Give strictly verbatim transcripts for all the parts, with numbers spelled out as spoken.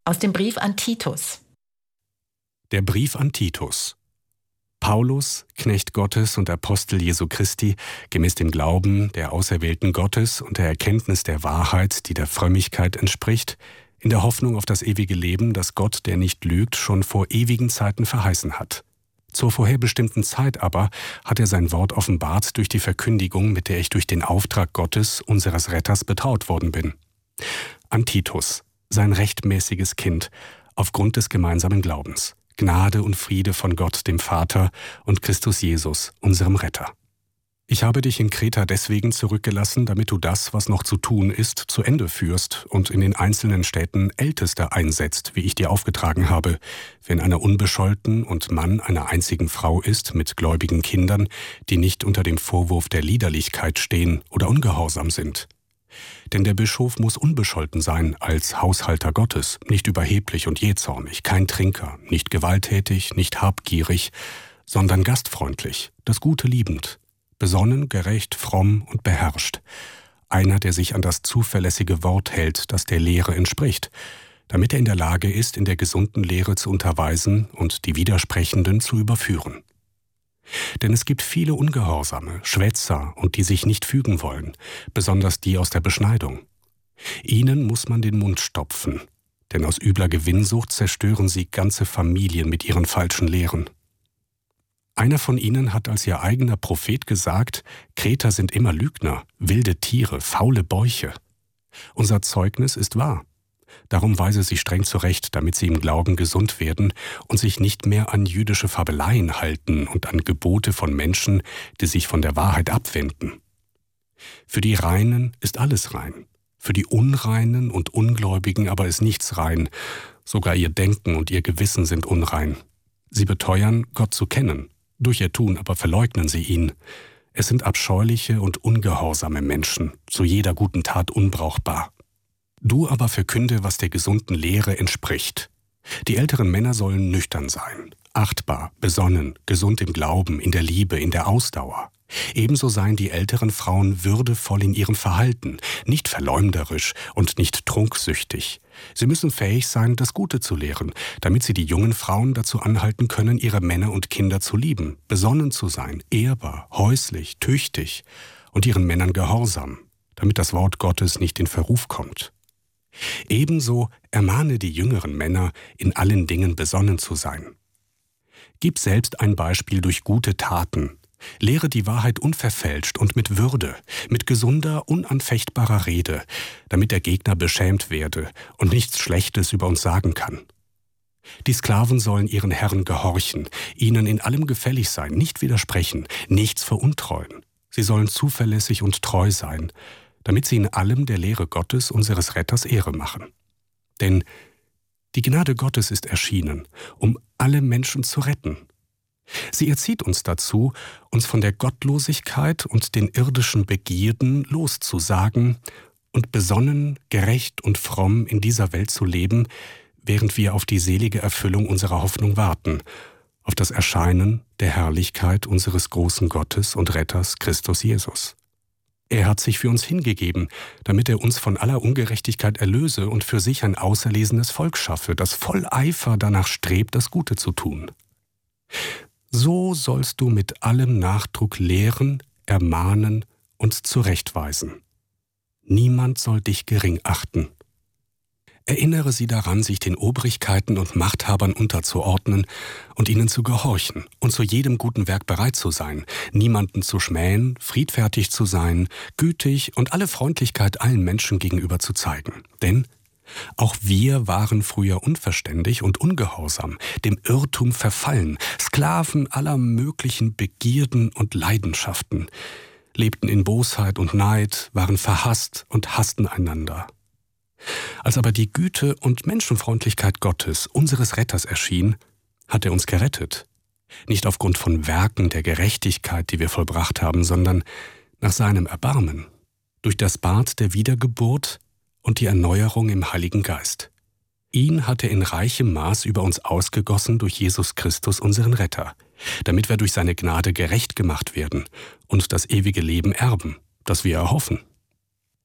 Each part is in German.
Aus dem Brief an Titus. Der Brief an Titus. Paulus, Knecht Gottes und Apostel Jesu Christi, gemäß dem Glauben der Auserwählten Gottes und der Erkenntnis der Wahrheit, die der Frömmigkeit entspricht, in der Hoffnung auf das ewige Leben, das Gott, der nicht lügt, schon vor ewigen Zeiten verheißen hat. Zur vorherbestimmten Zeit aber hat er sein Wort offenbart durch die Verkündigung, mit der ich durch den Auftrag Gottes, unseres Retters, betraut worden bin. An Titus, sein rechtmäßiges Kind, aufgrund des gemeinsamen Glaubens. Gnade und Friede von Gott, dem Vater, und Christus Jesus, unserem Retter. Ich habe dich in Kreta deswegen zurückgelassen, damit du das, was noch zu tun ist, zu Ende führst und in den einzelnen Städten Älteste einsetzt, wie ich dir aufgetragen habe, wenn einer unbescholten und Mann einer einzigen Frau ist, mit gläubigen Kindern, die nicht unter dem Vorwurf der Liederlichkeit stehen oder ungehorsam sind. Denn der Bischof muss unbescholten sein als Haushalter Gottes, nicht überheblich und jähzornig, kein Trinker, nicht gewalttätig, nicht habgierig, sondern gastfreundlich, das Gute liebend, besonnen, gerecht, fromm und beherrscht, einer, der sich an das zuverlässige Wort hält, das der Lehre entspricht, damit er in der Lage ist, in der gesunden Lehre zu unterweisen und die Widersprechenden zu überführen. Denn es gibt viele Ungehorsame, Schwätzer und die sich nicht fügen wollen, besonders die aus der Beschneidung. Ihnen muss man den Mund stopfen, denn aus übler Gewinnsucht zerstören sie ganze Familien mit ihren falschen Lehren. Einer von ihnen hat als ihr eigener Prophet gesagt, Kreter sind immer Lügner, wilde Tiere, faule Bäuche. Unser Zeugnis ist wahr. Darum weise sie streng zurecht, damit sie im Glauben gesund werden und sich nicht mehr an jüdische Fabeleien halten und an Gebote von Menschen, die sich von der Wahrheit abwenden. Für die Reinen ist alles rein, für die Unreinen und Ungläubigen aber ist nichts rein, sogar ihr Denken und ihr Gewissen sind unrein. Sie beteuern, Gott zu kennen, durch ihr Tun aber verleugnen sie ihn. Es sind abscheuliche und ungehorsame Menschen, zu jeder guten Tat unbrauchbar. Du aber verkünde, was der gesunden Lehre entspricht. Die älteren Männer sollen nüchtern sein, achtbar, besonnen, gesund im Glauben, in der Liebe, in der Ausdauer. Ebenso seien die älteren Frauen würdevoll in ihrem Verhalten, nicht verleumderisch und nicht trunksüchtig. Sie müssen fähig sein, das Gute zu lehren, damit sie die jungen Frauen dazu anhalten können, ihre Männer und Kinder zu lieben, besonnen zu sein, ehrbar, häuslich, tüchtig und ihren Männern gehorsam, damit das Wort Gottes nicht in Verruf kommt. Ebenso ermahne die jüngeren Männer, in allen Dingen besonnen zu sein. Gib selbst ein Beispiel durch gute Taten. Lehre die Wahrheit unverfälscht und mit Würde, mit gesunder, unanfechtbarer Rede, damit der Gegner beschämt werde und nichts Schlechtes über uns sagen kann. Die Sklaven sollen ihren Herren gehorchen, ihnen in allem gefällig sein, nicht widersprechen, nichts veruntreuen. Sie sollen zuverlässig und treu sein, damit sie in allem der Lehre Gottes, unseres Retters, Ehre machen. Denn die Gnade Gottes ist erschienen, um alle Menschen zu retten. Sie erzieht uns dazu, uns von der Gottlosigkeit und den irdischen Begierden loszusagen und besonnen, gerecht und fromm in dieser Welt zu leben, während wir auf die selige Erfüllung unserer Hoffnung warten, auf das Erscheinen der Herrlichkeit unseres großen Gottes und Retters Christus Jesus. Er hat sich für uns hingegeben, damit er uns von aller Ungerechtigkeit erlöse und für sich ein auserlesenes Volk schaffe, das voll Eifer danach strebt, das Gute zu tun. So sollst du mit allem Nachdruck lehren, ermahnen und zurechtweisen. Niemand soll dich gering achten. Erinnere sie daran, sich den Obrigkeiten und Machthabern unterzuordnen und ihnen zu gehorchen und zu jedem guten Werk bereit zu sein, niemanden zu schmähen, friedfertig zu sein, gütig und alle Freundlichkeit allen Menschen gegenüber zu zeigen. Denn auch wir waren früher unverständig und ungehorsam, dem Irrtum verfallen, Sklaven aller möglichen Begierden und Leidenschaften, lebten in Bosheit und Neid, waren verhasst und hassten einander. Als aber die Güte und Menschenfreundlichkeit Gottes, unseres Retters, erschien, hat er uns gerettet. Nicht aufgrund von Werken der Gerechtigkeit, die wir vollbracht haben, sondern nach seinem Erbarmen, durch das Bad der Wiedergeburt und die Erneuerung im Heiligen Geist. Ihn hat er in reichem Maß über uns ausgegossen durch Jesus Christus, unseren Retter, damit wir durch seine Gnade gerecht gemacht werden und das ewige Leben erben, das wir erhoffen.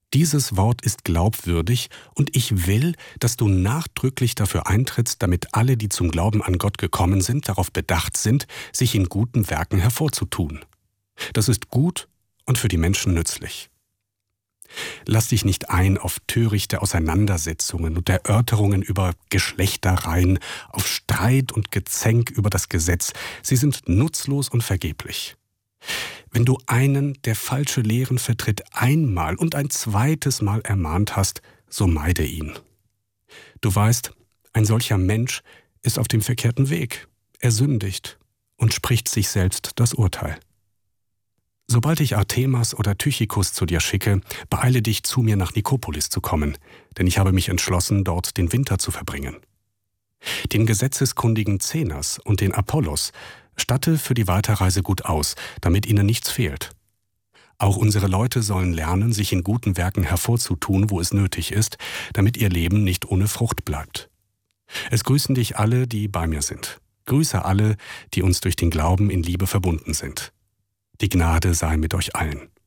Dieses Wort ist glaubwürdig und ich will, dass du nachdrücklich dafür eintrittst, damit alle, die zum Glauben an Gott gekommen sind, darauf bedacht sind, sich in guten Werken hervorzutun. Das ist gut und für die Menschen nützlich. Lass dich nicht ein auf törichte Auseinandersetzungen und Erörterungen über Geschlechtereien, auf Streit und Gezänk über das Gesetz. Sie sind nutzlos und vergeblich. Wenn du einen, der falsche Lehren vertritt, einmal und ein zweites Mal ermahnt hast, so meide ihn. Du weißt, ein solcher Mensch ist auf dem verkehrten Weg. Er sündigt und spricht sich selbst das Urteil. Sobald ich Artemas oder Tychikus zu dir schicke, beeile dich, zu mir nach Nikopolis zu kommen, denn ich habe mich entschlossen, dort den Winter zu verbringen. Den gesetzeskundigen Zenas und den Apollos statte für die Weiterreise gut aus, damit ihnen nichts fehlt. Auch unsere Leute sollen lernen, sich in guten Werken hervorzutun, wo es nötig ist, damit ihr Leben nicht ohne Frucht bleibt. Es grüßen dich alle, die bei mir sind. Grüße alle, die uns durch den Glauben in Liebe verbunden sind. Die Gnade sei mit euch allen.